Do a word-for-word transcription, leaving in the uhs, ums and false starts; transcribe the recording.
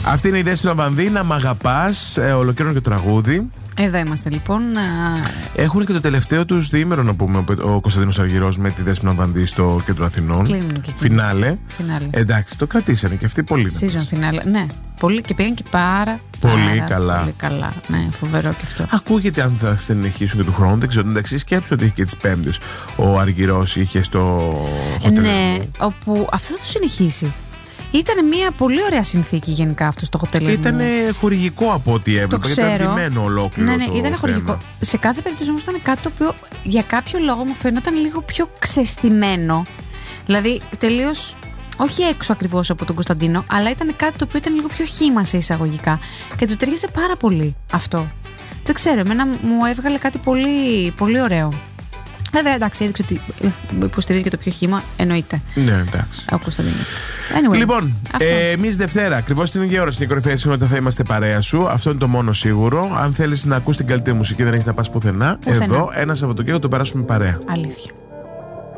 Αυτή είναι η Δέσποινα Βανδύ, να μ' αγαπάς, ε, ολοκλήρωνε και το τραγούδι. Εδώ είμαστε λοιπόν. Έχουν και το τελευταίο του διήμερο, να πούμε, ο Κωνσταντίνος Αργυρός με τη Δέσποινα Βανδύ στο Κέντρο Αθηνών. Κλείνουν και Φινάλε. Φινάλε. Εντάξει, το κρατήσανε και αυτοί πολύ. Season φινάλε. Ναι, πολύ, και πήγαν και πάρα πολύ πάρα, καλά. Πολύ καλά. Ναι, φοβερό και αυτό. Ακούγεται αν θα συνεχίσουν και του χρόνου. Δεν ξέρω. Εντάξει, σκέψου ότι είχε και τις Πέμπτες. Ο Αργυρός είχε στο Hotel. Ναι, όπου αυτό θα το συνεχίσει. Ήταν μια πολύ ωραία συνθήκη γενικά αυτό στο Hotel. Ήταν χορηγικό από ό,τι έβλεπα. Ήταν ντυμένο ολόκληρο. Ναι, ναι, το ήταν χορηγικό. θέμα. Σε κάθε περίπτωση όμως ήταν κάτι το οποίο για κάποιο λόγο μου φαίνονταν λίγο πιο ξεστημένο. Δηλαδή τελείως. Όχι έξω ακριβώς από τον Κωνσταντίνο, αλλά ήταν κάτι το οποίο ήταν λίγο πιο χύμα σε εισαγωγικά. Και του ταιριάζει πάρα πολύ αυτό. Δεν ξέρω, εμένα μου έβγαλε κάτι πολύ, πολύ ωραίο. Βέβαια, εντάξει, έδειξε ότι υποστηρίζει και το πιο χύμα, εννοείται. Ναι, εντάξει. Ο Κωνσταντίνος. Anyway, λοιπόν, ε, εμείς Δευτέρα, ακριβώς την ίδια ώρα στην κορυφαία συνότητα θα είμαστε παρέα σου. Αυτό είναι το μόνο σίγουρο. Αν θέλεις να ακούς την καλύτερη μουσική, δεν έχεις να πας πουθενά. Πουθενά. Εδώ, ένα Σαββατοκύριακο το περάσουμε παρέα. Αλήθεια.